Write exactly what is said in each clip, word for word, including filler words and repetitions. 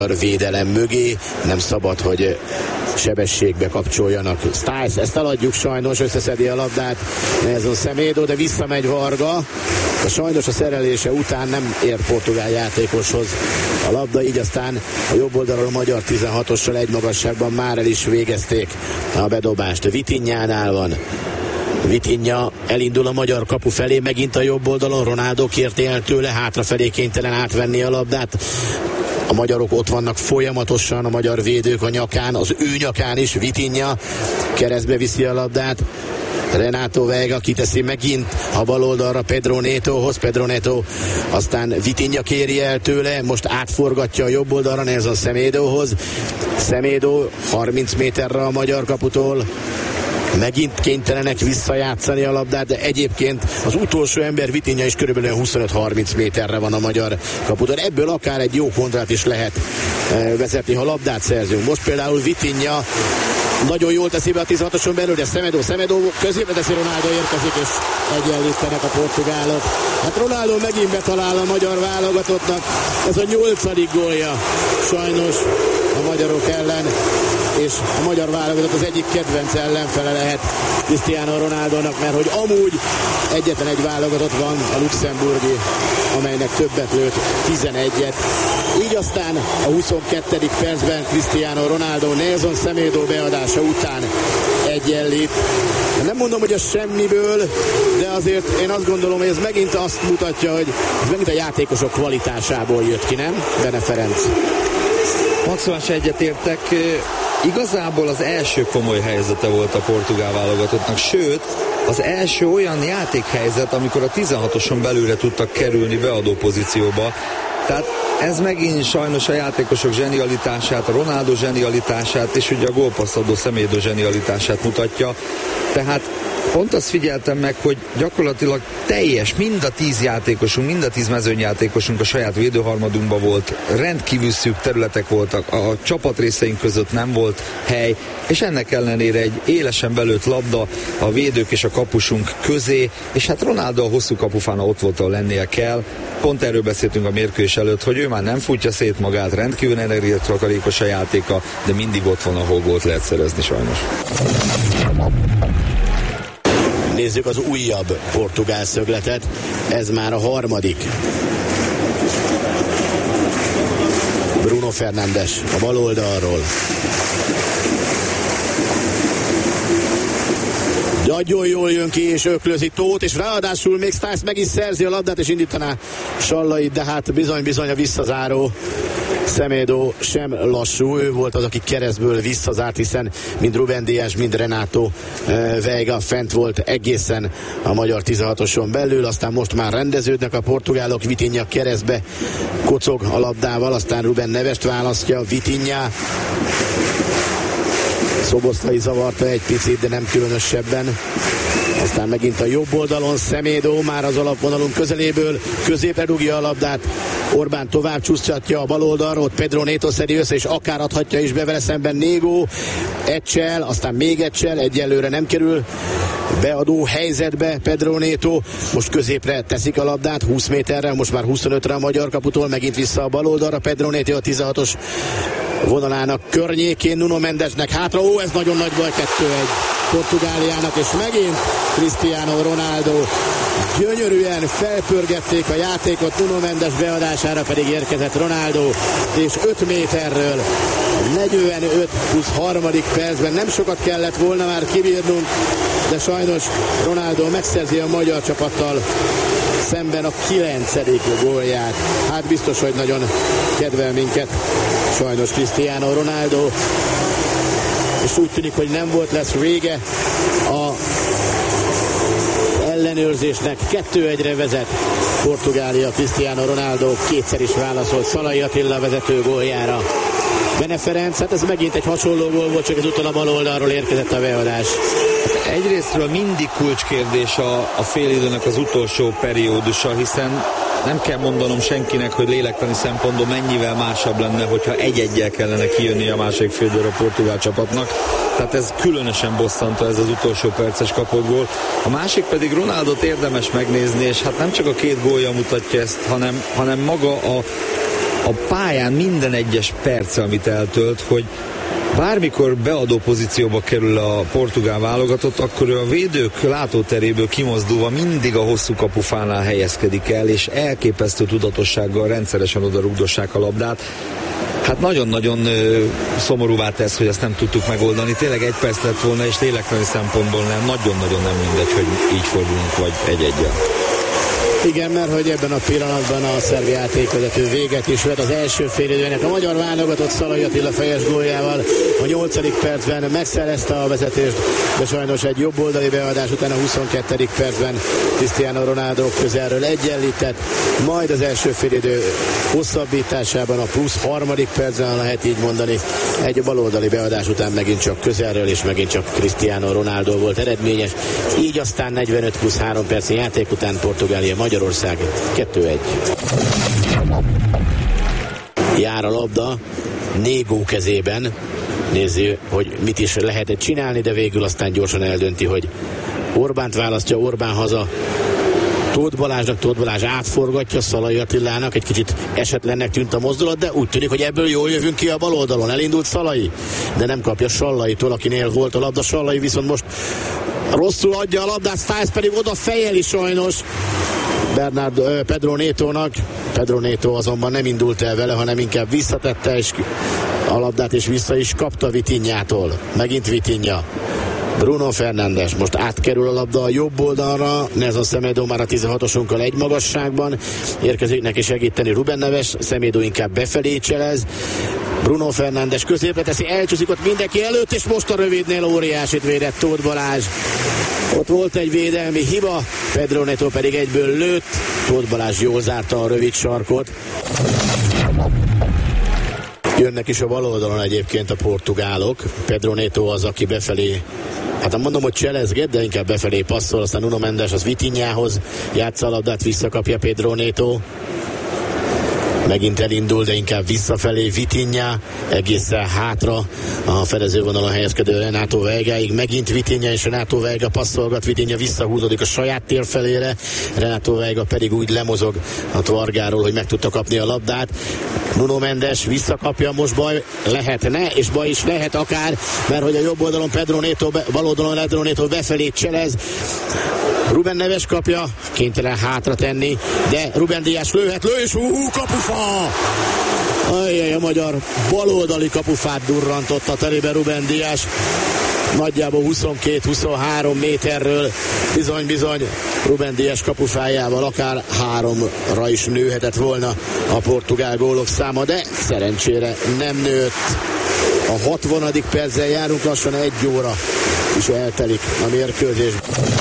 védelem mögé, nem szabad, hogy sebességbe kapcsoljanak. Stiles, ezt eladjuk sajnos, összeszedi a labdát Nelson Semedo, de visszamegy Varga, de sajnos a szerelése után nem ér portugál játékoshoz a labda, így aztán a jobb oldalról a magyar tizenhatossal egy magasságban már el is végezték a bedobást. Vitinhánál van. Vitinha elindul a magyar kapu felé, megint a jobb oldalon, Ronaldo kérte el tőle, hátrafelé kénytelen átvenni a labdát. A magyarok ott vannak folyamatosan, a magyar védők a nyakán, az ő nyakán is. Vitinha keresztbe viszi a labdát, Renato Veiga kiteszi megint a bal oldalra Pedro Netohoz, Pedro Neto aztán Vitinha kéri el tőle, most átforgatja a jobb oldalra Nelson Semedohoz. Semedo harminc méterre a magyar kaputól, megint kénytelenek visszajátszani a labdát, de egyébként az utolsó ember Vitinha is körülbelül huszonöt-harminc méterre van a magyar kaputól. Ebből akár egy jó kontrát is lehet e, vezetni, ha labdát szerzünk. Most például Vitinha nagyon jól teszi be a tizenhatoson belül, de Semedo, Semedo középre teszi, Ronaldo érkezik, és egyenlítenek a portugálok. Hát Ronaldo megint betalál a magyar válogatottnak, ez a nyolcadik gólja sajnos a magyarok ellen, és a magyar válogatott az egyik kedvenc ellenfele lehet Cristiano Ronaldónak, mert hogy amúgy egyetlen egy válogatott van, a luxemburgi, amelynek többet lőtt, tizenegyet. Így aztán a huszonkettedik percben Cristiano Ronaldo Nelson Semedo beadása után egyenlít. Nem mondom, hogy a semmiből, de azért én azt gondolom, hogy ez megint azt mutatja, hogy ez megint a játékosok kvalitásából jött ki, nem? Bene Ferenc. Maximális egyetértek. Igazából az első komoly helyzete volt a portugál válogatottnak, sőt, az első olyan játékhelyzet, amikor a tizenhatoson belőle tudtak kerülni beadó pozícióba. Tehát ez megint sajnos a játékosok zsenialitását, a Ronaldo zsenialitását és ugye a gólpasszadó Semedo zsenialitását mutatja. Tehát pont azt figyeltem meg, hogy gyakorlatilag teljes, mind a tíz játékosunk, mind a tíz mezőnyjátékosunk a saját védőharmadunkban volt, rendkívül szűk területek voltak, a csapatrészeink között nem volt hely, és ennek ellenére egy élesen belőtt labda a védők és a kapusunk közé, és hát Ronaldo a hosszú kapufánál ott volt, ahol lennie kell. Pont erről beszéltünk a mérkőzés előtt, hogy ő már nem futja szét magát, rendkívül energiatakarékos a játéka, de mindig ott van, ahol gólt lehet szerezni sajnos. Nézzük az újabb portugál szögletet, ez már a harmadik. Bruno Fernandes a bal oldalról. Nagyon jól jön ki és öklözi Tóth, és ráadásul még Stiles meg is szerzi a labdát, és indítaná Sallait, de hát bizony-bizony a visszazáró Semedo sem lassú, ő volt az, aki keresztből visszazárt, hiszen mind Rubén Dias, mind Renato Veiga fent volt egészen a magyar tizenhatoson belül, aztán most már rendeződnek a portugálok, Vitinha keresztbe kocog a labdával, aztán Ruben Nevest választja, Vitinha Szoboszlai zavarta egy picit, de nem különösebben. Aztán megint a jobb oldalon Semedo, már az alapvonalunk közeléből középre dugja a labdát. Orbán tovább csúsztatja a bal oldalról, Pedro Neto szedi össze, és akár adhatja is be vele szemben Négó. Egysel, aztán még egysel, egyelőre nem kerül beadó helyzetbe Pedro Neto. Most középre teszik a labdát, húsz méterre, most már huszonötre a magyar kaputól, megint vissza a bal oldalra. Pedro Neto a tizenhatos vonalának környékén, Nuno Mendesnek hátra, ó, ez nagyon nagy baj, kettő egy Portugáliának, és megint Cristiano Ronaldo. Gyönyörűen felpörgették a játékot, Nuno Mendes beadására pedig érkezett Ronaldo, és öt méterről negyvenöt plusz harmadik percben nem sokat kellett volna már kibírnunk, de sajnos Ronaldo megszerzi a magyar csapattal szemben a kilencedik gólját. Hát biztos, hogy nagyon kedvel minket sajnos Cristiano Ronaldo, és úgy tűnik, hogy nem volt lesz vége a ellenőrzésnek. kettő egyre vezet Portugália, Cristiano Ronaldo kétszer is válaszolt Szalai Attila vezető góljára. Bene Ferenc, hát ez megint egy hasonló gól volt, csak ezúttal a bal oldalról érkezett a beadás. Egyrésztről mindig kulcskérdés a, a félidőnek az utolsó periódusa, hiszen nem kell mondanom senkinek, hogy lélektani szempontból mennyivel másabb lenne, hogyha egy-egyel kellene kijönni a második félidőre a portugál csapatnak. Tehát ez különösen bosszantó, ez az utolsó perces kapott gól. A másik pedig Ronaldot érdemes megnézni, és hát nem csak a két gólja mutatja ezt, hanem, hanem maga a a pályán minden egyes perce, amit eltölt, hogy bármikor beadó pozícióba kerül a portugál válogatott, akkor ő a védők látóteréből kimozdulva mindig a hosszú kapufánál helyezkedik el, és elképesztő tudatossággal rendszeresen oda rugdossák a labdát. Hát nagyon-nagyon ö, szomorúvá tesz, hogy ezt nem tudtuk megoldani. Tényleg egy perc lett volna, és lélektani szempontból nem, nagyon-nagyon nem mindegy, hogy így fordulunk, vagy egy-egyel. Igen, mert hogy ebben a pillanatban a szerb játékvezető véget is vett az első félidőnek. A magyar válogatott Szalai Attila fejes góljával a nyolcadik percben megszerezte a vezetést, de sajnos egy jobboldali beadás után a huszonkettedik percben Cristiano Ronaldo közelről egyenlített, majd az első félidő hosszabbításában a plusz harmadik percben, lehet így mondani, egy baloldali beadás után megint csak közelről, és megint csak Cristiano Ronaldo volt eredményes. Így aztán negyvenöt plusz három perc játék után Portugália Magyarország kettő egy. Jár a labda Négó kezében. Nézzük, hogy mit is lehetett csinálni, de végül aztán gyorsan eldönti, hogy Orbánt választja, Orbán haza Tóth Balázsnak, Tóth Balázs átforgatja Szalai Attilának, egy kicsit esetlennek tűnt a mozdulat, de úgy tűnik, hogy ebből jól jövünk ki a bal oldalon. Elindult Szalai, de nem kapja Sallaitól, akinél volt a labda. Sallai viszont most rosszul adja a labdát, Stiles pedig oda fejeli sajnos Bernard, ö, Pedro Netónak. Pedro Neto azonban nem indult el vele, hanem inkább visszatette és a labdát, és vissza is kapta Vitinhától. Megint Vitinha. Bruno Fernandes most átkerül a labda a jobb oldalra, Nelson Semedo már a tizenhatosunkkal egy magasságban érkezik neki segíteni Ruben Neves, Semedo inkább befelé cselez, Bruno Fernandes középre teszi, elcsúszik ott mindenki előtt, és most a rövidnél óriásit védett Tóth Balázs. Ott volt egy védelmi hiba, Pedro Neto pedig egyből lőtt, Tóth Balázs jól zárta a rövid sarkot. Jönnek is a bal oldalon egyébként a portugálok. Pedro Neto az, aki befelé, hát nem mondom, hogy cselezget, de inkább befelé passzol, aztán Nuno Mendes az Vitinhához játsza a labdát, visszakapja Pedro Neto. Megint elindul, de inkább visszafelé Vitinha, egészen hátra a fedezővonalon helyezkedő Renato Veigáig. Megint Vitinha, és Renato Veiga passzolgat, Vitinha visszahúzódik a saját tér felére, Renato Veiga pedig úgy lemozog a Tvargáról, hogy meg tudta kapni a labdát. Nuno Mendes visszakapja, most baj lehetne, és baj is lehet akár, mert hogy a jobb oldalon Pedro Neto, bal oldalon Pedro Neto befelé cselez. Ruben Neves kapja, kénytelen hátra tenni, de Ruben Díaz lőhet, lő, és hú, kapufa! Ajjaj, a magyar baloldali kapufát durrantotta telébe Ruben Díaz. Nagyjából huszonkét-huszonhárom méterről, bizony-bizony Ruben Díaz kapufájával akár háromra is nőhetett volna a portugál gólok száma, de szerencsére nem nőtt. A hatvanadik perccel járunk, lassan egy óra is eltelik a mérkőzés.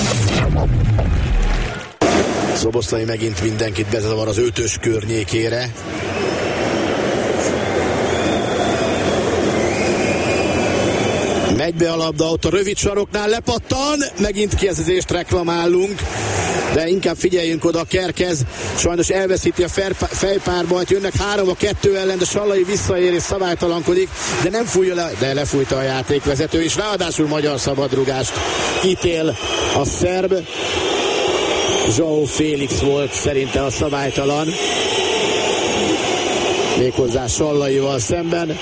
Szoboszlai megint mindenkit bezavar az ötös környékére. Megy be a labda, ott a rövid saroknál lepattan, megint kiezezést reklamálunk, de inkább figyeljünk oda, Kerkez sajnos elveszíti a fejpárban, jönnek három a kettő ellen, de Sallai visszaér és szabálytalankodik, de nem fújja le, de lefújta a játékvezető, és ráadásul magyar szabadrugást ítél a szerb. João Félix volt szerinte a szabálytalan, méghozzá Sallaival szemben.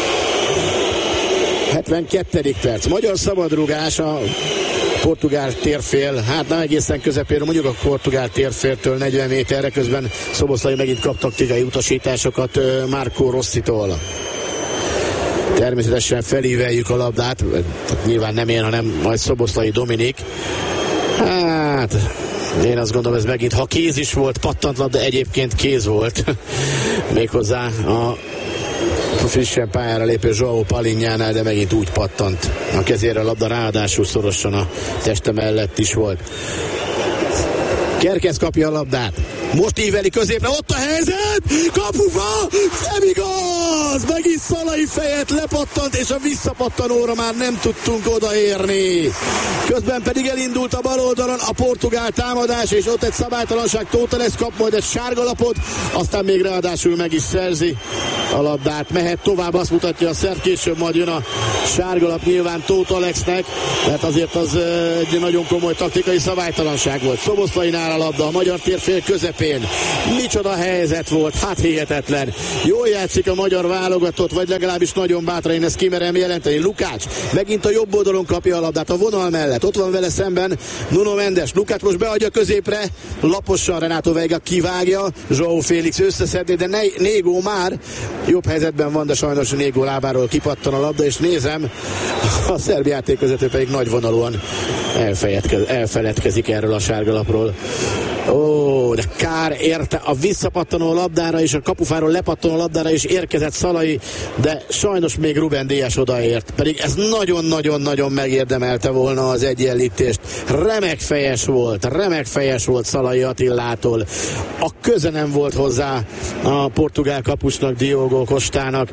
hetvenkettedik perc. Magyar szabadrugás a portugál térfél, hát nem egészen közepéről, mondjuk a portugál térféltől negyven méterre, közben Szoboszlai megint kap taktikai utasításokat Marco Rosszitól. Természetesen felíveljük a labdát, nyilván nem én, hanem majd Szoboszlai Dominik. Hát én azt gondolom, ez megint, ha kéz is volt, pattant labda, egyébként kéz volt. Méghozzá a frissen pályára lépő João Palhinhánál, de megint úgy pattant a kezére a labda, ráadásul szorosan a teste mellett is volt. Kerkez kapja a labdát. Most íveli középre, ott a helyzet! Kapufa! Nem igaz! Megint Szalai fejet lepattant, és a visszapattanóra már nem tudtunk odaérni. Közben pedig elindult a bal oldalon a portugál támadás, és ott egy szabálytalanság, Tóth Alex kap majd egy sárgalapot, aztán még ráadásul meg is szerzi a labdát. Mehet tovább, azt mutatja a szerb, később majd jön a sárgalap nyilván Tóth Alexnek, mert azért az egy nagyon komoly taktikai szabálytalanság volt. Szoboszlainál a labda, a magyar térfél közepén. közepén. Micsoda helyzet volt, hát hihetetlen. Jól játszik a magyar válogatott, vagy legalábbis nagyon bátran, én ezt kimerem jelenteni. Lukács megint a jobb oldalon kapja a labdát, a vonal mellett. Ott van vele szemben Nuno Mendes. Lukács most beadja középre, laposan Renato Veiga kivágja, João Félix összeszedni, de ne- Négó már jobb helyzetben van, de sajnos Négó lábáról kipattan a labda, és nézem, a szerb játékvezető pedig nagyvonalúan elfeledkezik erről a sárgalapról. Ó, de kár érte a visszapattanó labdára és a kapufáról lepattanó labdára is érkezett Szalai, de sajnos még Ruben Díaz odaért, pedig ez nagyon-nagyon-nagyon megérdemelte volna az egyenlítést. Remek fejes volt, remek fejes volt Szalai Attilától. A köze nem volt hozzá a portugál kapusnak, Diogo Costának.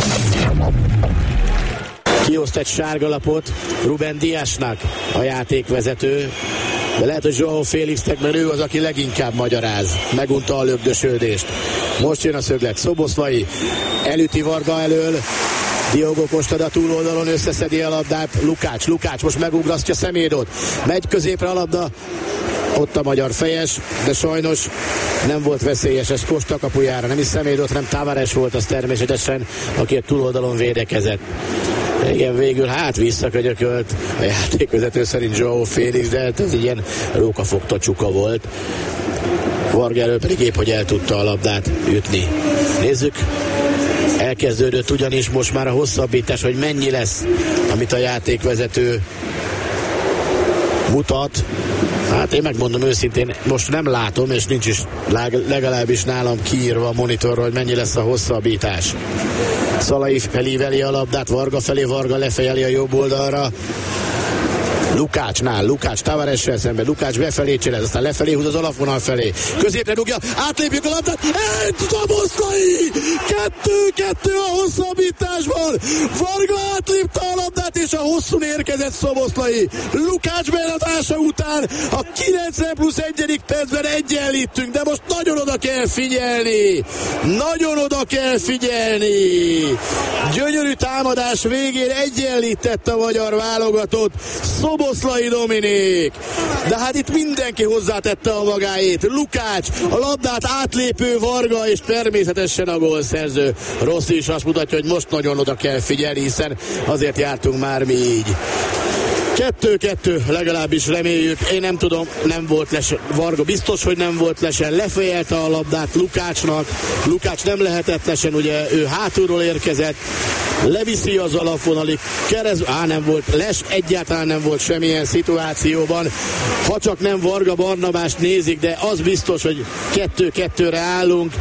Kioszt egy sárgalapot Ruben Díaznak a játékvezető, de lehet, hogy João Félixnek, mert ő az, aki leginkább magyaráz. Megunta a lögdösödést. Most jön a szöglet. Szoboszlai elüti Varga elől. Diogo Costa a túloldalon összeszedi a labdát. Lukács, Lukács most megugrasztja Semédót. Megy középre a labda. Ott a magyar fejes, de sajnos nem volt veszélyes, ez Costa kapujára. Nem is Semédót, hanem Tavares volt az természetesen, aki a túloldalon védekezett. Igen, végül hát visszakönyökölt a játékvezető szerint João Félix, de ez ilyen rókafogta csuka volt. Varga elől pedig épp, hogy el tudta a labdát ütni. Nézzük, elkezdődött ugyanis most már a hosszabbítás, hogy mennyi lesz, amit a játékvezető mutat. Hát én megmondom őszintén, most nem látom, és nincs is legalábbis nálam kiírva a monitorról, hogy mennyi lesz a hosszabbítás. Szalai felíveli a labdát, Varga felé, Varga lefejeli a jobb oldalra. Lukácsnál, Lukács Tavaressel szemben, Lukács befelé cselez, aztán lefelé húz az alapvonal felé. Középre dugja, átlépjük a labdát, egy Szoboszlai! Kettő-kettő a hosszabbításban! Varga átlépte a labdát, és a hosszún érkezett Szoboszlai. Lukács beadása után a kilencven plusz egyedik percben egyenlítünk, de most nagyon oda kell figyelni! Nagyon oda kell figyelni! Gyönyörű támadás végén egyenlített a magyar válogatott. Szoboszlai Dominik. De hát itt mindenki hozzátette a magáét. Lukács, a labdát átlépő Varga, és természetesen a gólszerző. Rossi is azt mutatja, hogy most nagyon oda kell figyelni, hiszen azért jártunk már mi így. Kettő-kettő, legalábbis reméljük. Én nem tudom, nem volt lesen. Varga biztos, hogy nem volt lesen. Lefejelte a labdát Lukácsnak. Lukács nem lehetett lesen, ugye ő hátulról érkezett. Leviszi az alapvonalig. Keresztül, á, nem volt les, egyáltalán nem volt semmilyen szituációban. Ha csak nem Varga Barnabást nézik, de az biztos, hogy kettő-kettőre állunk.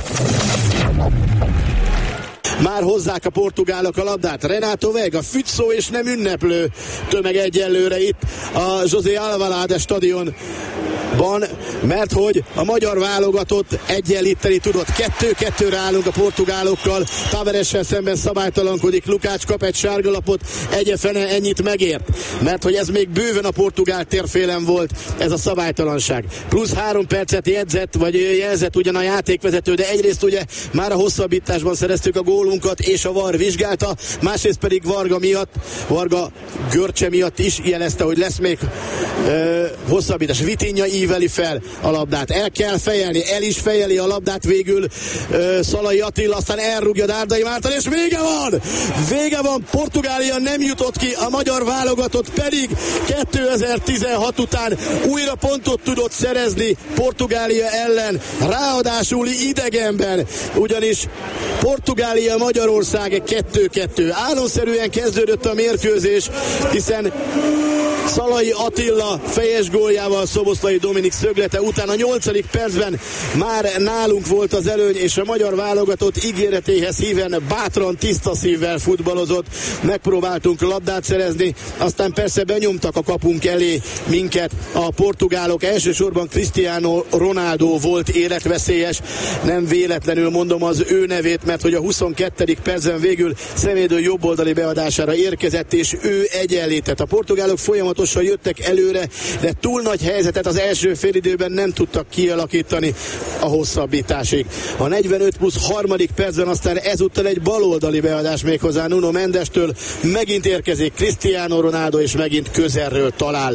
Már hozzák a portugálok a labdát. Renato Veiga, fügyszó és nem ünneplő tömeg egyelőre itt a José Alvalade stadionban, mert hogy a magyar válogatott egyenlíteni tudott. Kettő-kettőre állunk a portugálokkal. Tavaressel szemben szabálytalankodik. Lukács kap egy sárgalapot, egyefene ennyit megért, mert hogy ez még bőven a portugál térfélen volt, ez a szabálytalanság. Plusz három percet jegyzett, vagy jelzett ugyan a játékvezető, de egyrészt ugye már a hosszabbításban szereztük a gólunkat, és a VAR vizsgálta, másrészt pedig Varga miatt, Varga görcse miatt is jelezte, hogy lesz még ö, hosszabbítás. Vitinha íveli fel a labdát, el kell fejelni, el is fejeli a labdát végül ö, Szalai Attila, aztán elrúgja Dárdai Márton, és vége van! Vége van, Portugália nem jutott ki, a magyar válogatott pedig kétezer-tizenhat után újra pontot tudott szerezni Portugália ellen, ráadásul idegenben, ugyanis Portugália Magyarország kettő-kettő. Álomszerűen kezdődött a mérkőzés, hiszen Szalai Attila fejes góljával Szoboszlai Dominik szöglete után a nyolcadik percben már nálunk volt az előny, és a magyar válogatott ígéretéhez híven bátran, tiszta szívvel futballozott. Megpróbáltunk labdát szerezni, aztán persze benyomtak a kapunk elé minket a portugálok. Elsősorban Cristiano Ronaldo volt életveszélyes, nem véletlenül mondom az ő nevét, mert hogy a huszonkettedik percben végül Semedo jobboldali beadására érkezett, és ő egyenlített. A portugálok folyamatosan jöttek előre, de túl nagy helyzetet az első első félidőben nem tudtak kialakítani a hosszabbításig. A negyvenöt plusz harmadik percben aztán ezúttal egy baloldali beadás méghozzá Nuno Mendestől, megint érkezik Cristiano Ronaldo, és megint közelről talál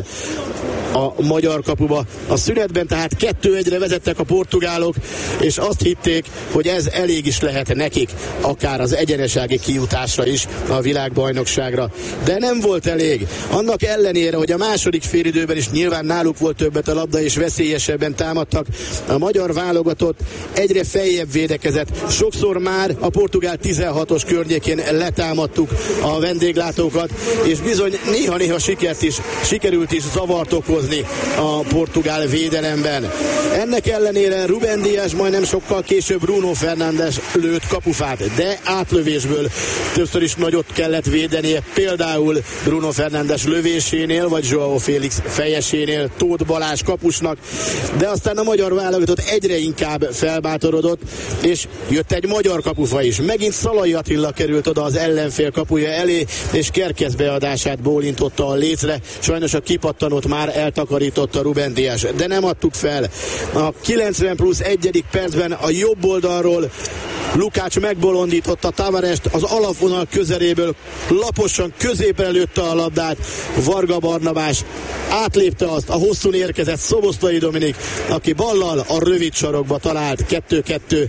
a magyar kapuba. A szünetben tehát kettő egyre vezettek a portugálok, és azt hitték, hogy ez elég is lehet nekik, akár az egyenesági kijutásra is a világbajnokságra. De nem volt elég. Annak ellenére, hogy a második félidőben is nyilván náluk volt többet a labda, és veszélyesebben támadtak, a magyar válogatott egyre feljebb védekezett. Sokszor már a portugál tizenhatos környékén letámadtuk a vendéglátókat, és bizony néha-néha sikert is, sikerült is zavart okozni a portugál védelemben. Ennek ellenére Rubén Díaz majdnem sokkal később Bruno Fernandes lőtt kapufát, de átlövésből többször is nagyot kellett védenie, például Bruno Fernandes lövésénél, vagy João Félix fejesénél Tóth Balázs kapusnak, de aztán a magyar válogatott egyre inkább felbátorodott, és jött egy magyar kapufa is. Megint Szalai Attila került oda az ellenfél kapuja elé, és Kerkez beadását bólintotta a lécre. Sajnos a kipattanót már eltakarította Rubén Díaz, de nem adtuk fel. A kilencven plusz egyedik percben a jobb oldalról Lukács megbolondította Tavarest az alapvonal közeléből, laposan középre lőtte a labdát. Varga Barnabás átlépte azt, a hosszún érkezett Szoboszlai Dominik, aki ballal a rövid sarokba talált. Kettő kettő.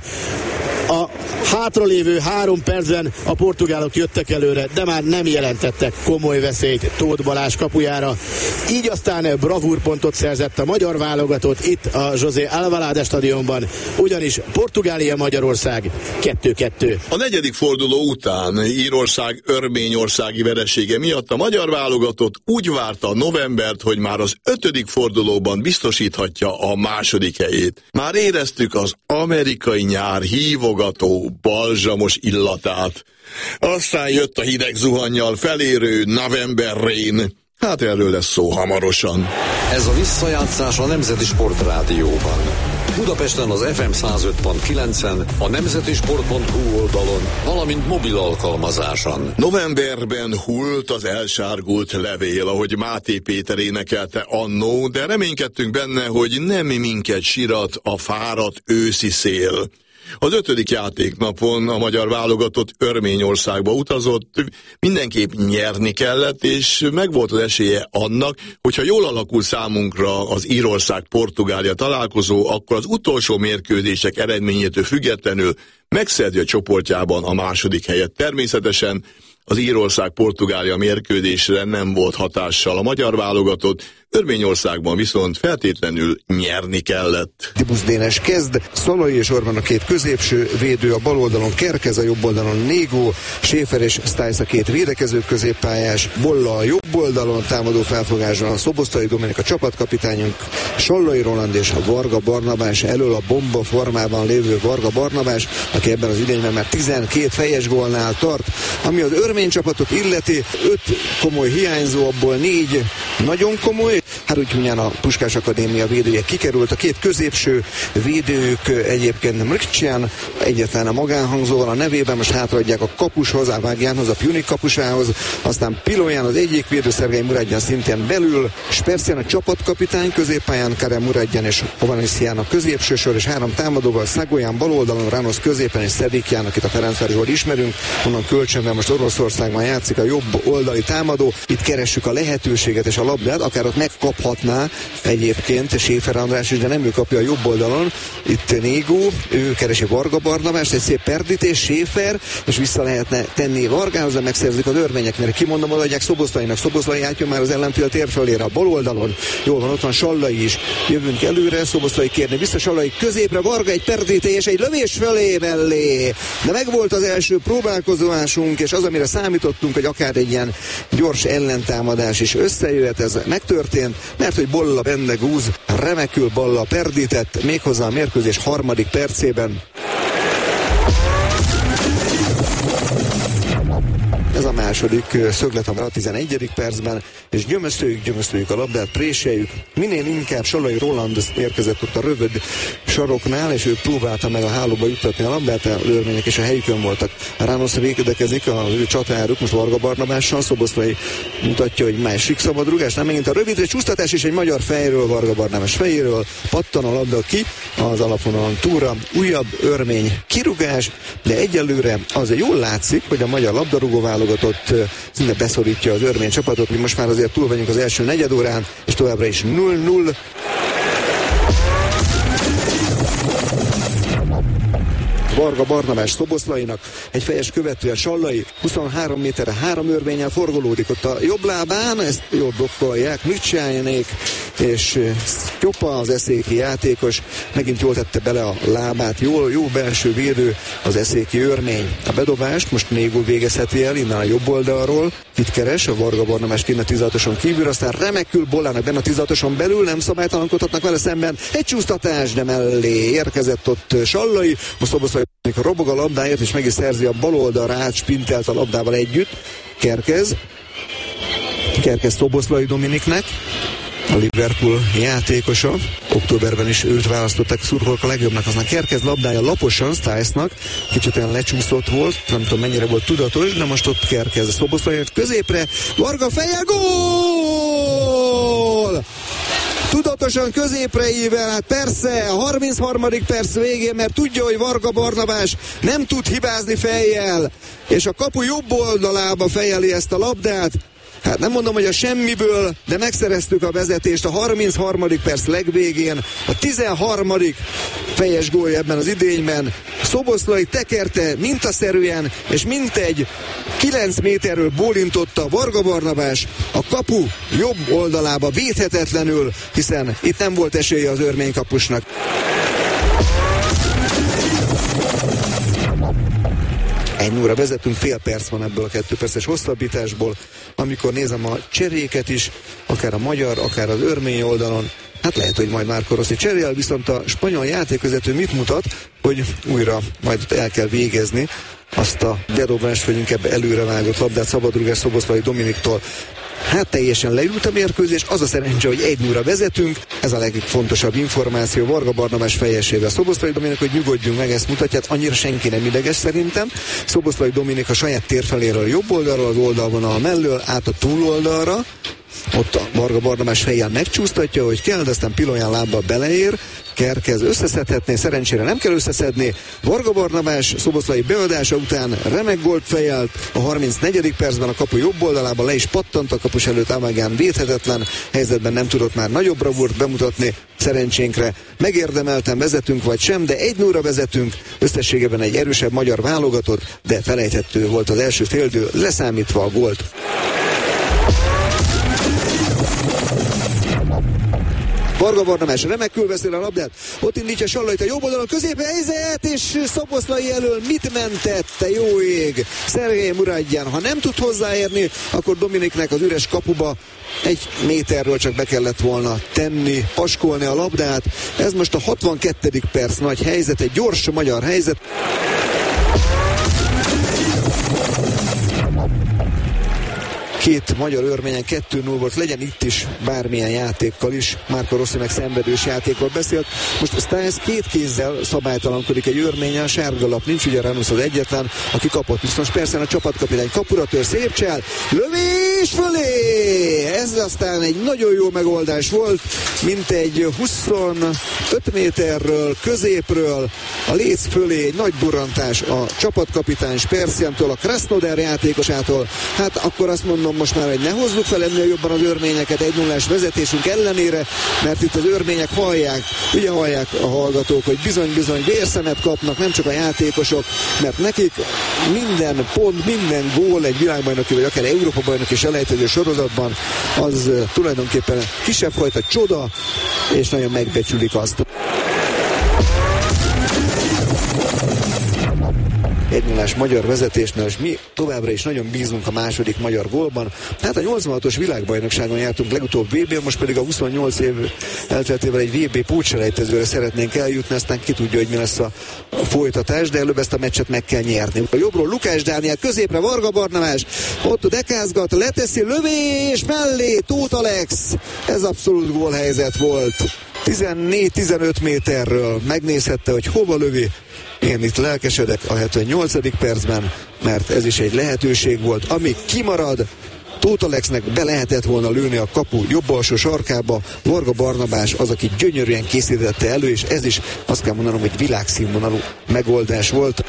A hátralévő három percben a portugálok jöttek előre, de már nem jelentettek komoly veszélyt Tóth Balázs kapujára. Így aztán bravúrpontot szerzett a magyar válogatott itt a José Alvalade stadionban, ugyanis Portugália-Magyarország kettő kettő. A negyedik forduló után Írország örményországi veresége miatt a magyar válogatott úgy várta a novembert, hogy már az ötödik fordulóban biztosíthatja a második helyét. Már éreztük az amerikai nyár hívogató, balzsamos illatát. Aztán jött a hideg zuhannyal felérő November Rain. Hát erről lesz szó hamarosan. Ez a visszajátszás a Nemzeti Sportrádióban. Budapesten az ef em száz öt pont kilencen, a nemzeti sport pont hu oldalon, valamint mobil alkalmazáson. Novemberben hult az elsárgult levél, ahogy Máté Péter énekelte annó, de reménykedtünk benne, hogy nem minket sirat a fáradt őszi szél. Az ötödik játéknapon a magyar válogatott Örményországba utazott, mindenképp nyerni kellett, és megvolt az esélye annak, hogyha jól alakul számunkra az Írország-Portugália találkozó, akkor az utolsó mérkőzések eredményétől függetlenül megszerzi a csoportjában a második helyet. Természetesen az Írország-Portugália mérkőzésre nem volt hatással a magyar válogatott, Örményországban viszont feltétlenül nyerni kellett. Tibusz Dénes kezd, Szalai és Orbán a két középső védő, a bal oldalon Kerkez, a jobb oldalon Négó, Schäfer és Stiles a két védekező középpályás, Bolla a jobb oldalon, támadó felfogásban a Szoboszlai Dominik a csapatkapitányunk, Sallai Roland és a Varga Barnabás, elől a bomba formában lévő Varga Barnabás, aki ebben az idényben már tizenkét fejes gólnál tart, ami az örmény csapatot illeti, öt komoly hiányzó, abból négy nagyon komoly. Hát úgy mindjárt a Puskás Akadémia védője kikerült, a két középső védők egyébként Mrkcsian, egyetlen a magánhangzóval a nevében, most hátraadják a kapushoz, Ávágjánhoz, a Pjunik kapusához, aztán Pilóján az egyik védő, Szergej Muradjan szintén belül, Spercián a csapatkapitány, középpályán Karem Muradjan és Hovaneszián a középső sor, és három támadóval Szagolyán bal oldalon, Ramos középen és Szedikján, akit a Ferencvárosból ismerünk, onnan kölcsönben most Oroszországban játszik a jobb oldali támadó. Itt keressük a lehetőséget és a labdát, akár ott megkaphatná egyébként Schäfer András is, de nem ő kapja a jobb oldalon. Itt Négó, ő keresi Varga Barnabást, egy szép perdítés, Schäfer, és vissza lehetne tenni Vargához, de megszerzik az örmények, mert kimondom, adják Szoboszlainak. Szoboszlai átjön már az ellenfél tér fölére, a bal oldalon. Jól van, ott van Sallai is. Jövünk előre, Szoboszlai kérni vissza, Sallai középre, Varga egy perdítés, egy lövés fölé mellé. De megvolt az első próbálkozásunk, és az, amire számítottunk, hogy akár egy ilyen gyors ellentámadás is összejöhet, ez megtörtént, mert hogy Bolla Bendegúz remekül Balla perdített, méghozzá a mérkőzés harmadik percében. Ez a második szöglet a tizenegyedik percben, és gyömöszöljük, gyömöszöljük a labdát, préseljük. Minél inkább Sallai Roland érkezett ott a rövid saroknál, és ő próbálta meg a hálóba juttatni a labdát, a örmények és a helyükön voltak. Ránosz védekezik az ő csatáruk, most Varga Barnabással, Szoboszlai mutatja, hogy másik szabadrugás, nem megint a rövidre csúsztatás, és egy magyar fejről, Varga Barnabás fejéről pattan a labda ki az alapvonalon túlra. Újabb örmény kirugás, de egyelőre az jól látszik, hogy a magyar labdarúgó válogatott szinte beszorítja az örmény csapatot. Mi most már azért túl vagyunk az első negyedórán, és továbbra is null null. Varga Barnabás Szoboszlainak egy fejes követően Sallai huszonhárom méterre három örvénnyel forgolódik ott a jobb lábán, ezt jól blokkolják Micsájánék, és Sztyopa, az eszéki játékos, megint jól tette bele a lábát, jól, jó belső védő az eszéki örmény. A bedobást most Négul végezheti el innen a jobb oldalról, itt keres a Varga Barnabás kint a tizenhatoson kívül, aztán remekül Bollának benne a tizenhatoson belül, nem szabálytalankodhatnak vele szemben, egy csúsztatás, de mellé érkezett ott Sallai, most Szoboszlai robog a labdáért, és meg is szerzi a bal oldalra, átspintelt a labdával együtt. Kerkez. Kerkez Szoboszlai Dominiknek, a Liverpool játékosa. Októberben is őt választották szurkolók a legjobbnak, aztán Kerkez labdája laposan Stiles-nak, kicsit olyan lecsúszott volt, nem tudom mennyire volt tudatos, de most ott Kerkez Szoboszlai középre, Varga feje, gól! Tudatosan középre ível, hát persze, a harmincharmadik perc végén, mert tudja, hogy Varga Barnabás nem tud hibázni fejjel, és a kapu jobb oldalába fejeli ezt a labdát. Hát nem mondom, hogy a semmiből, de megszereztük a vezetést a harmincharmadik perc legvégén, a tizenharmadik fejes gólja ebben az idényben. Szoboszlai tekerte mintaszerűen, és mintegy kilenc méterről bólintotta Varga Barnabás a kapu jobb oldalába védhetetlenül, hiszen itt nem volt esélye az örmény kapusnak. Egy óra vezetünk, fél perc van ebből a kettő perces hosszabbításból, amikor nézem a cseréket is, akár a magyar, akár az örmény oldalon, hát lehet, hogy majd Marco Rossi cserél, viszont a spanyol játékvezető mit mutat, hogy újra majd el kell végezni azt a bedobást, hogy inkább előrevágott labdát szabadrugás Szoboszlai Dominiktól. Hát teljesen leült a mérkőzés, az a szerencse, hogy egy nulla vezetünk, ez a legfontosabb információ Varga Barnabás fejesével. Szoboszlai Dominik, hogy nyugodjunk meg, ezt mutatja, hát annyira senki nem ideges szerintem. Szoboszlai Dominik a saját térfeléről jobb oldalról, az oldalvonal mellől át a túloldalra, ott a Varga Barnabás fejjel megcsúsztatja, hogy kell, de aztán pillanján lábbal beleér, Kerkez összeszedhetné, szerencsére nem kell összeszedni. Varga Barnabás Szoboszlai beadása után remek gólt fejelt, a harmincnegyedik percben a kapu jobb oldalába le is pattant, a kapus előtt Amagán védhetetlen helyzetben nem tudott már nagyobb bravúrt bemutatni, szerencsénkre megérdemelten vezetünk vagy sem, de egy nulla vezetünk, összességében egy erősebb magyar válogatott, de felejthető volt az első féldő, leszámítva a gólt. Varga Barnabás remekül veszi a labdát, ott indítja Sallait a jobb oldalon, közép helyzet, és Szoboszlai elől mit mentette, jó ég, Szergej Muradján, ha nem tud hozzáérni, akkor Dominiknek az üres kapuba egy méterről csak be kellett volna tenni, paskolni a labdát. Ez most a hatvankettedik perc nagy helyzet, egy gyors magyar helyzet. Két magyar örményen kettő null volt, legyen itt is bármilyen játékkal is. Marco Rossi meg szenvedős játékról beszélt. Most Stiles két kézzel szabálytalankodik egy örménnyel, sárga lap nincs, ugye Ránusz az egyetlen, aki kapott. Viszont persze a csapatkapitány kapura tör, szép csel, lövés fölé! Ez aztán egy nagyon jó megoldás volt, mint egy huszonöt méterről, középről, a léc fölé egy nagy burrantás a csapatkapitány Spersiantól, a Krasnodar játékosától. Hát akkor azt mondom most már, hogy ne hozzuk fel ennél jobban az örményeket egy nullás vezetésünk ellenére, mert itt az örmények hallják, ugye hallják a hallgatók, hogy bizony-bizony vérszemet kapnak, nem csak a játékosok, mert nekik minden pont, minden gól egy világbajnoki, vagy akár Európa-bajnoki selejtező sorozatban, az tulajdonképpen kisebb fajta csoda, és nagyon megbecsülik azt. egy nullás magyar vezetésnél, és mi továbbra is nagyon bízunk a második magyar gólban. Hát a nyolcvanhatos világbajnokságon jártunk legutóbb vé bén, most pedig a huszonnyolc év elteltével egy vé bé pótselejtezőre szeretnénk eljutni, aztán ki tudja, hogy mi lesz a folytatás, de előbb ezt a meccset meg kell nyerni. A jobbról Lukács Dániel, középre Varga Barnabás, ott dekázgat, leteszi, lövés mellé, Tóth Alex. Ez abszolút gólhelyzet volt. tizennégy-tizenöt méterről megnézhette, hogy hova lövi. Én itt lelkesedek a hetvennyolcadik percben, mert ez is egy lehetőség volt, ami kimarad. Tóth Alexnek be lehetett volna lőni a kapu jobb alsó sarkába, Varga Barnabás az, aki gyönyörűen készítette elő, és ez is azt kell mondanom, hogy világszínvonalú megoldás volt.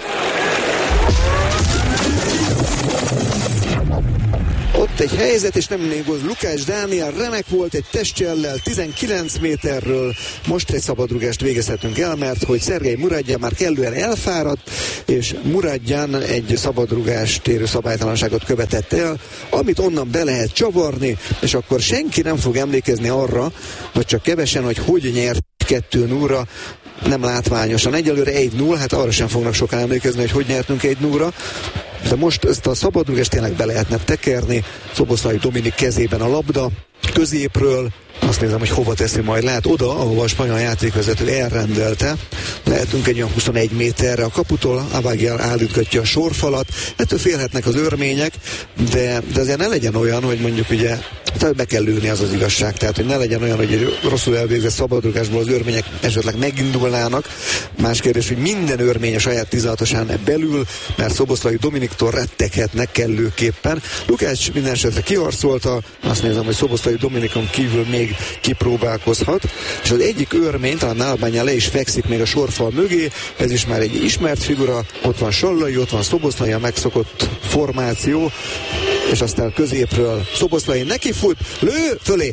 Ott egy helyzet, és nem négoz Lukács Dániel, remek volt egy testcsellel tizenkilenc méterről. Most egy szabadrugást végezhetünk el, mert hogy Szergej Muradján már kellően elfáradt, és Muradján egy szabadrugást érő szabálytalanságot követett el, amit onnan be lehet csavarni, és akkor senki nem fog emlékezni arra, vagy csak kevesen, hogy hogy nyert kettő nullra, nem látványosan. Egyelőre egy null, hát arra sem fognak sokan emlékezni, hogy hogy nyertünk egy nullra. De most ezt a szabadrugást tényleg be lehetne tekerni. Szoboszlai Dominik kezében a labda, középről, azt nézem, hogy hova teszi majd, lehet oda, ahova a spanyol játékvezető elrendelte. Lehetünk egy olyan huszonegy méterre a kaputól, Abagian állítgatja a sorfalat, ettől félhetnek az örmények, de, de azért ne legyen olyan, hogy mondjuk ugye be kell lőni, az az igazság, tehát hogy ne legyen olyan, hogy rosszul elvégzett szabadrugásból az örmények esetleg megindulnának. Más kérdés, hogy minden örmény a saját tizenhatosán belül, mert Szoboszlai Dominiktól retteghetnek kellőképpen. Lukács minden esetre kiharcolta, azt nézem, hogy Szoboszlai Dominikon kívül még kipróbálkozhat, és az egyik örmény, talán Nálbányán le is fekszik még a sorfal mögé, ez is már egy ismert figura, ott van Sallai, ott van Szoboszlai, a megszokott formáció, és aztán középről Szoboszlai neki fut, lő, fölé!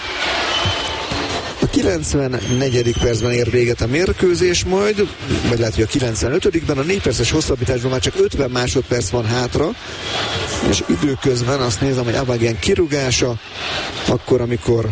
A kilencvennegyedik percben ér véget a mérkőzés majd, vagy lehet, hogy a kilencvenötödikben a négy perces hosszabbításban már csak ötven másodperc van hátra, és időközben azt nézem, hogy Abagian kirúgása, akkor, amikor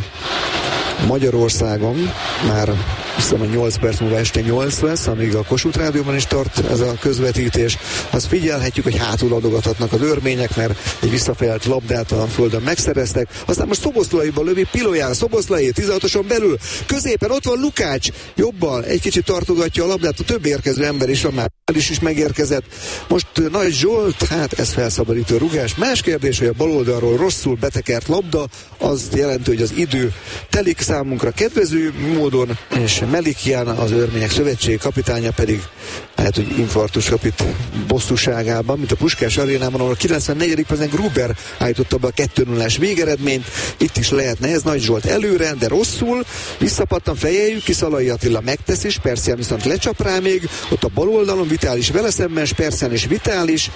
Magyarországon már hiszem, a nyolc perc múlva este nyolc lesz, amíg a Kossuth Rádióban is tart ez a közvetítés. Azt figyelhetjük, hogy hátul adogathatnak az örmények, mert egy visszafejelt labdát a földön megszereztek. Aztán most Szoboszlaiba lövi Pilóján, Szoboszlai tizenhatoson belül, középen ott van Lukács, jobbal egy kicsit tartogatja a labdát, a több érkező ember is van, már is is megérkezett. Most Nagy Zsolt, hát ez felszabadító rugás. Más kérdés, hogy a baloldalról rosszul betekert labda, az jelenti, hogy az idő telik számunkra kedvező módon, és Melikian, az örmények szövetség kapitánya pedig lehet, hogy infarktus kapit bosszúságában, mint a Puskás arénában, ahol a kilencvennegyedik percben Gruber állította be a kettő nullás végeredményt. Itt is lehetne ez, Nagy Zsolt előre, de rosszul, visszapattan, fejeljük ki, Szalai Attila megteszi, Spercián viszont lecsap rá még, ott a bal oldalon Vitális vele szemben, Spercián és Vitális,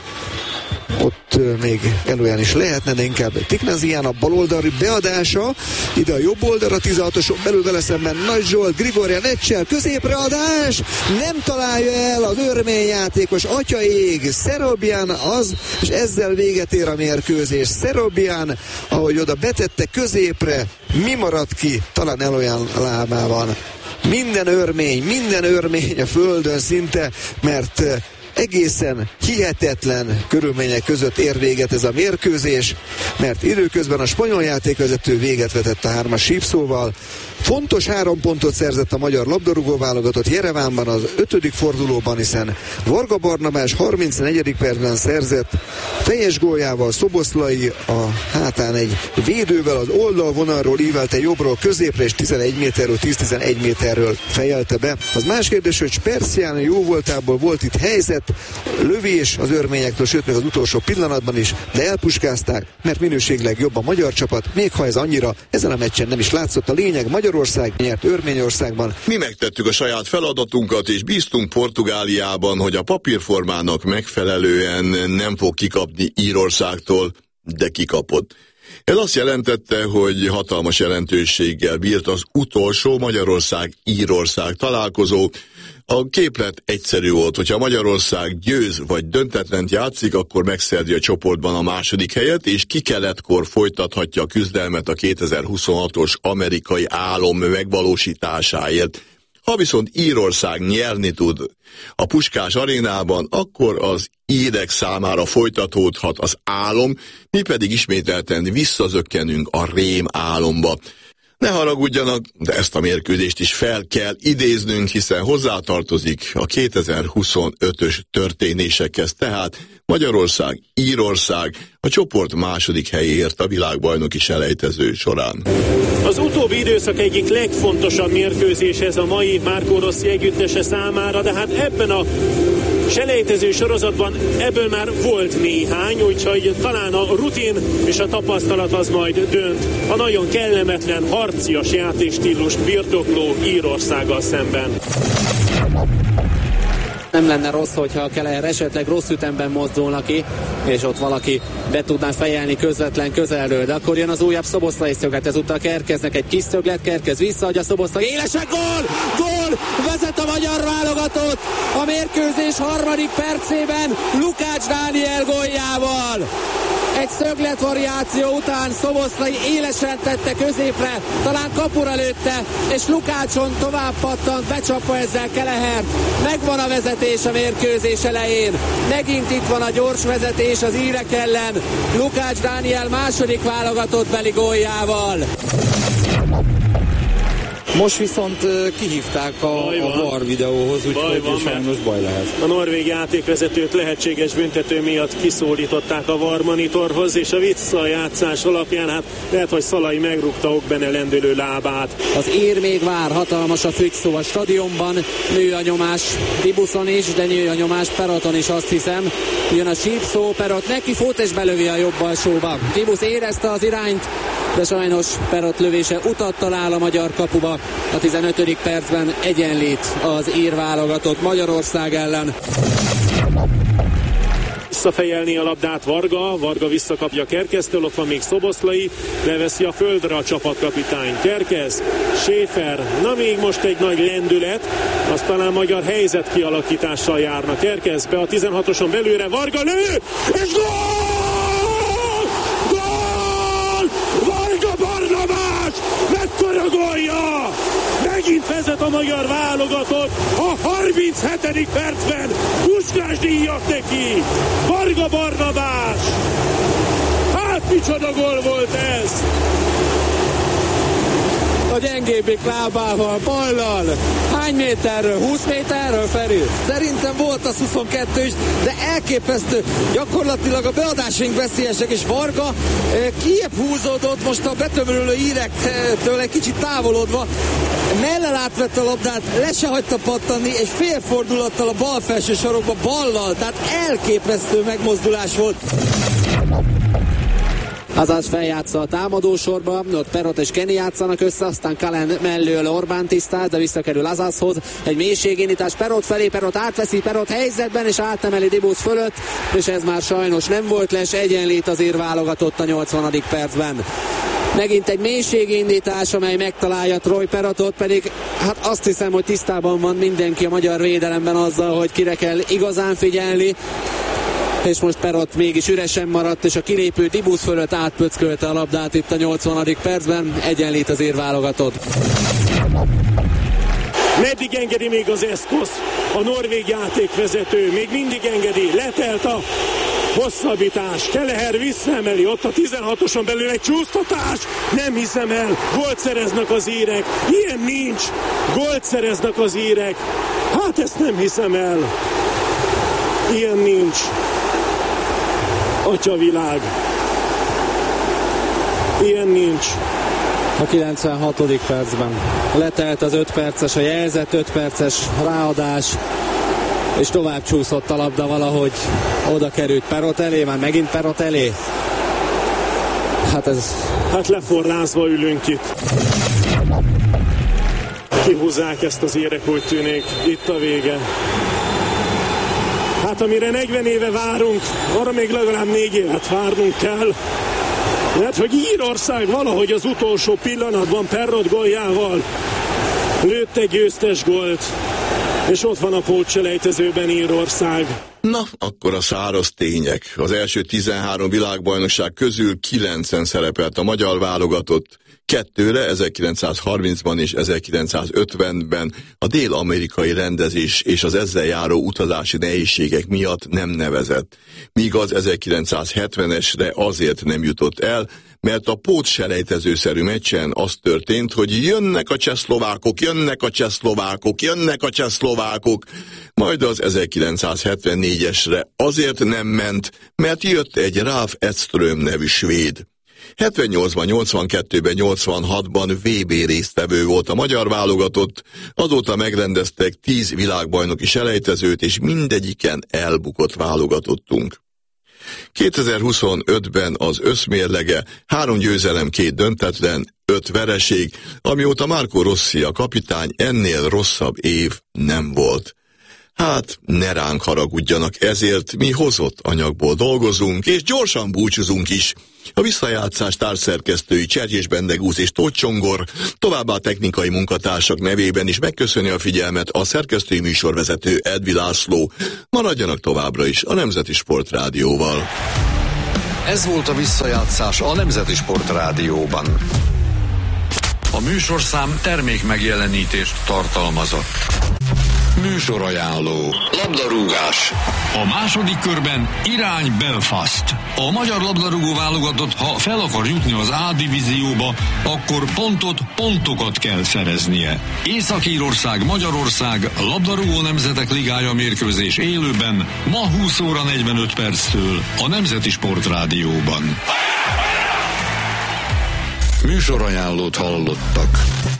ott még előján is lehetne, de inkább Tiknazián a baloldali beadása, ide a jobb oldalra, tizenhatoson belül vele szemben Nagy Zsolt, Grigorjan Ecsel, középre adás, nem találja el az örmény játékos, atyaég, Szerobian az, és ezzel véget ér a mérkőzés. Szerobian, ahogy oda betette középre, mi maradt ki? Talán Eloyan lábában. Minden örmény, minden örmény a földön szinte, mert egészen hihetetlen körülmények között ér véget ez a mérkőzés, mert időközben a spanyol játékvezető véget vetett a hármas sípszóval. Fontos három pontot szerzett a magyar labdarúgó válogatott Jerevánban az ötödik fordulóban, hiszen Varga Barnabás harmincnegyedik percben szerzett fejes góljával, Szoboszlai a hátán egy védővel az oldalvonalról ívelte jobbról középre, és tizenegy méterről, tíz-tizenegy méterről fejelte be. Az más kérdés, hogy Spercián jó voltából volt itt helyzet, lövés az örményektől, sőt még az utolsó pillanatban is, de elpuskázták, mert minőségileg jobb a magyar csapat, még ha ez annyira ezen a meccsen nem is látszott. A lényeg, Magyarország nyert Örményországban. Mi megtettük a saját feladatunkat, és bíztunk Portugáliában, hogy a papírformának megfelelően nem fog kikapni Írországtól, de kikapott. Ez azt jelentette, hogy hatalmas jelentőséggel bírt az utolsó Magyarország-Írország találkozó. A képlet egyszerű volt, hogyha Magyarország győz vagy döntetlent játszik, akkor megszerzi a csoportban a második helyet, és ki-keletkor folytathatja a küzdelmet a kétezer-huszonhatos amerikai álom megvalósításáért. Ha viszont Írország nyerni tud a Puskás arénában, akkor az írek számára folytatódhat az álom, mi pedig ismételten visszazökkenünk a rém álomba. Ne haragudjanak, de ezt a mérkőzést is fel kell idéznünk, hiszen hozzátartozik a kétezer-huszonötös történésekhez, tehát Magyarország, Írország a csoport második helyéért a világbajnoki selejtező során. Az utóbbi időszak egyik legfontosabb mérkőzés ez a mai Marco Rossi együttese számára, de hát ebben a selejtező sorozatban ebből már volt néhány, úgyhogy talán a rutin és a tapasztalat az majd dönt a nagyon kellemetlen, harcias játékstílust birtokló Írországgal szemben. Nem lenne rossz, hogyha a Kelleher esetleg rossz ütemben mozdulna ki, és ott valaki be tudná fejelni közvetlen közelről. De akkor jön az újabb Szoboszlai szöglet, ezúttal Kerkeznek egy kis szöglet, Kerkez visszaadja Szoboszlai, élesen gól! Gól! Vezet a magyar válogatott a mérkőzés harmadik percében Lukács Dániel góljával. Egy szöglet variáció után Szoboszlai élesen tette középre, talán kapura lőtte, és Lukácson tovább pattant, becsapva ezzel Kelehert. Megvan a vezetés a mérkőzés elején. Megint itt van a gyors vezetés az írek ellen. Lukács Dániel második válogatott beli góljával. Most viszont uh, kihívták a, a VAR videóhoz, úgyhogy sajnos baj lehet. A norvég játékvezetőt lehetséges büntető miatt kiszólították a VAR monitorhoz, és a visszajátszás alapján hát lehet, hogy Szalai megrúgta Okbene lendülő lábát. Az ír még vár, hatalmas a fügy szó a stadionban, nő a nyomás Dibuszon is, de nő a nyomás Peroton is, azt hiszem. Jön a sípszó, Perot neki fut és belövi a jobb alsóba. Dibusz érezte az irányt, de sajnos Perot lövése utat talál a magyar kapuba. A tizenötödik percben egyenlít az ír válogatott Magyarország ellen. Visszafejelni a labdát Varga, Varga visszakapja Kerkeztől, ott van még Szoboszlai, leveszi a földre a csapatkapitány. Kerkez, Schäfer, na még most egy nagy lendület, az talán magyar helyzet kialakítással járna. Kerkez be a tizenhatoson belőle, Varga lő, és gól! Gól! Varga Barnabás! Mekkora gólja! Megint vezet a magyar válogatott a harminchetedik percben. Puskás díjat neki. Varga Barnabás. Hát micsoda gól volt ez. A gyengébbik lábával, ballal. Hány méterről? húsz méterről, Feri? Szerintem volt az huszonkettő is, de elképesztő. Gyakorlatilag a beadásaink veszélyesek, és Varga eh, kiebb húzódott most a betömörülő írektől egy kicsit távolodva. Mellel átvette a labdát, le se hagyta pattanni, egy félfordulattal a bal felső sarokba ballal, tehát elképesztő megmozdulás volt. Azaz feljátsza a támadósorba, ott Perot és Kenny játszanak össze, aztán Kalen mellől Orbán tisztáz, de visszakerül Azazhoz. Egy mélységindítás Perot felé, Perot átveszi, Perot helyzetben, és átemeli Dibusz fölött, és ez már sajnos nem volt les, egyenlít az ír válogatott a nyolcvanadik percben. Megint egy mélységindítás, amely megtalálja Troy Perotot, pedig hát azt hiszem, hogy tisztában van mindenki a magyar védelemben azzal, hogy kire kell igazán figyelni, és most Perot mégis üresen maradt, és a kilépő Dibusz fölött átpöckölte a labdát itt a nyolcvanadik percben, egyenlít az ír válogatott. Meddig engedi még az eszkosz? A norvég játékvezető még mindig engedi, letelt a hosszabbítás, Kelleher visszaemeli, ott a tizenhatoson belül egy csúsztatás, nem hiszem el, gólt szereznek az írek, ilyen nincs, gólt szereznek az írek, hát ezt nem hiszem el, ilyen nincs, atyavilág, ilyen nincs. A kilencvenhatodik percben letelt az öt perces, a jelzett öt perces ráadás, és tovább csúszott a labda, valahogy oda került Perot elé, már megint Perot elé. Hát ez... Hát leforrázva ülünk itt. Kihúzzák ezt az érek, úgy tűnik. Itt a vége. Hát amire negyven éve várunk, arra még legalább négy évet várnunk kell. Mert hogy Írország valahogy az utolsó pillanatban Perot góljával lőtt egy győztes gólt, és ott van a pótselejtezőben Írország. Na, akkor a száraz tények. Az első tizenhárom világbajnokság közül kilencen szerepelt a magyar válogatott. Kettőre ezerkilencszázharmincban és ezerkilencszázötvenben a dél-amerikai rendezés és az ezzel járó utazási nehézségek miatt nem nevezett. Míg az ezerkilencszázhetvenesre azért nem jutott el, mert a pótselejtezőszerű meccsen az történt, hogy jönnek a csehszlovákok, jönnek a csehszlovákok, jönnek a csehszlovákok, majd az ezerkilencszázhetvennégyesre azért nem ment, mert jött egy Ralf Edström nevű svéd. hetvennyolcban, nyolcvankettőben, nyolcvanhatban vé bé résztvevő volt a magyar válogatott, azóta megrendeztek tíz világbajnoki selejtezőt, és mindegyiken elbukott válogatottunk. kétezer-huszonötben az összmérlege három győzelem, két döntetlen, öt vereség, amióta Marco Rossi a kapitány, ennél rosszabb év nem volt. Hát, ne ránk haragudjanak ezért, mi hozott anyagból dolgozunk, és gyorsan búcsúzunk is. A visszajátszás társszerkesztői Cserjés Bendegúz és Tóth Csongor, továbbá a technikai munkatársak nevében is megköszöni a figyelmet a szerkesztői műsorvezető Edvi László. Maradjanak továbbra is a Nemzeti Sport Rádióval. Ez volt a visszajátszás a Nemzeti Sport Rádióban. A műsorszám termék megjelenítést tartalmazott. Műsorajánló. Labdarúgás. A második körben irány Belfast. A magyar labdarúgó válogatott, ha fel akar jutni az A divízióba, akkor pontot, pontokat kell szereznie. Észak-Írország, Magyarország, labdarúgó nemzetek ligája mérkőzés élőben, ma húsz óra negyvenöt perctől a Nemzeti Sport Rádióban. Műsorajánlót hallottak.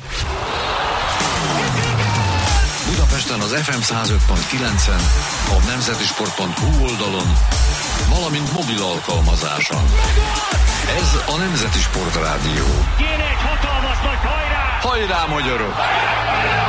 Budapesten az ef em száz öt pont kilencen, a nemzetisport pont hu oldalon, valamint mobil alkalmazáson. Ez a Nemzeti Sport Rádió. Jön egy hatalmas nagy hajrá! Hajrá, magyarok!